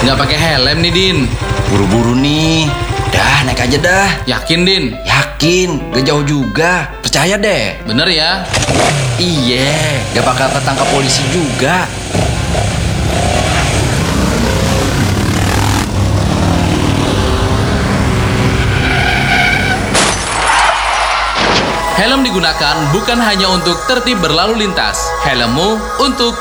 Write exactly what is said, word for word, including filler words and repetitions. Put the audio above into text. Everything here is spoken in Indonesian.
Nggak pakai helm nih, Din. Buru-buru nih. Dah, naik aja dah. Yakin, Din? Yakin, gak jauh juga. Percaya deh. Bener ya? Iya, gak bakal ketangkap polisi juga. Helm digunakan bukan hanya untuk tertib berlalu lintas. Helmmu untuk